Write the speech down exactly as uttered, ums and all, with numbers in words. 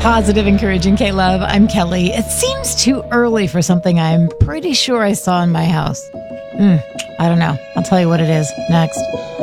Positive, encouraging K-Love. I'm Kelly. It seems too early for something I'm pretty sure I saw in my house. Mm, I don't know. I'll tell you what it is next.